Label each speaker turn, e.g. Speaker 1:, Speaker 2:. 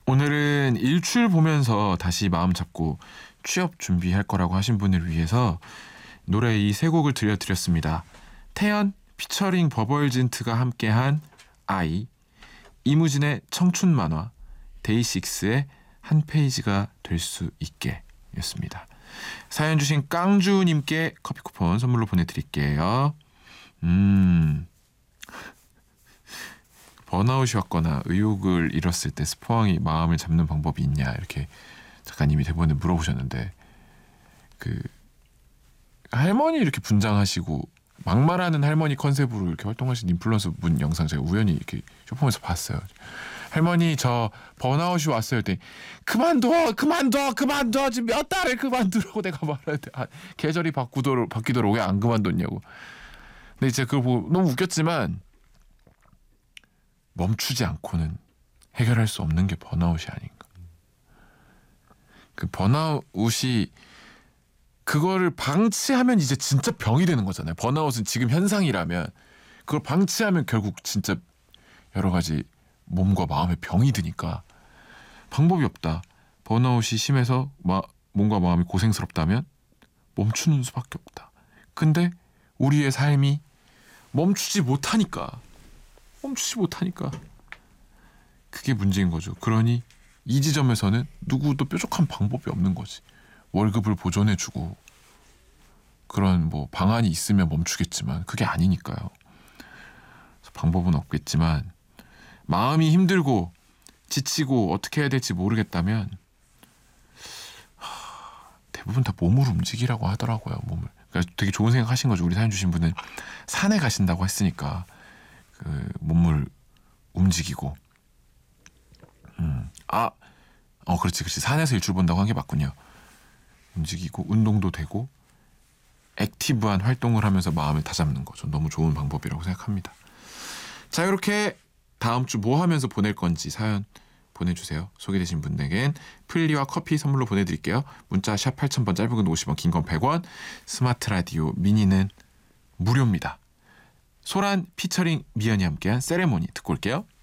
Speaker 1: 오늘은 일출 보면서 다시 마음 잡고 취업 준비할 거라고 하신 분을 위해서 노래 이 세 곡을 들려드렸습니다. 태연 피처링 버벌진트가 함께한 아이, 이무진의 청춘 만화, 데이식스의 한 페이지가 될 수 있게 였습니다. 사연 주신 깡주님께 커피 쿠폰 선물로 보내드릴게요. 번아웃이 왔거나 의욕을 잃었을 때 스포왕이 마음을 잡는 방법이 있냐 이렇게 작가님이 대본에 물어보셨는데, 그 할머니 이렇게 분장하시고 막말하는 할머니 컨셉으로 이렇게 활동하신 인플루언서 분 영상 제가 우연히 이렇게 쇼폼에서 봤어요. 할머니 저 번아웃이 왔어요. 때 그만둬 지금 몇 달을 그만두라고 내가 말하는데 계절이 바뀌도록 왜 안 그만뒀냐고. 근데 제가 그걸 보고 너무 웃겼지만 멈추지 않고는 해결할 수 없는 게 번아웃이 아닌가. 그 번아웃이 그거를 방치하면 이제 진짜 병이 되는 거잖아요. 번아웃은 지금 현상이라면 그걸 방치하면 결국 진짜 여러 가지 몸과 마음의 병이 드니까 방법이 없다. 번아웃이 심해서 몸과 마음이 고생스럽다면 멈추는 수밖에 없다. 근데 우리의 삶이 멈추지 못하니까 그게 문제인 거죠. 그러니 이 지점에서는 누구도 뾰족한 방법이 없는 거지. 월급을 보존해주고 그런 뭐 방안이 있으면 멈추겠지만 그게 아니니까요. 그래서 방법은 없겠지만 마음이 힘들고 지치고 어떻게 해야 될지 모르겠다면 대부분 다 몸을 움직이라고 하더라고요. 몸을. 그러니까 되게 좋은 생각 하신 거죠. 우리 사연 주신 분은 산에 가신다고 했으니까 그 몸을 움직이고 그렇지 산에서 일출 본다고 한 게 맞군요. 움직이고 운동도 되고 액티브한 활동을 하면서 마음을 다잡는 거 전 너무 좋은 방법이라고 생각합니다. 자, 이렇게 다음 주 뭐 하면서 보낼 건지 사연 보내주세요. 소개되신 분에겐 플리와 커피 선물로 보내드릴게요. 문자 샵 8000번, 짧은 건 50원, 긴 건 100원, 스마트 라디오 미니는 무료입니다. 소란 피처링 미연이 함께한 세레모니 듣고 올게요.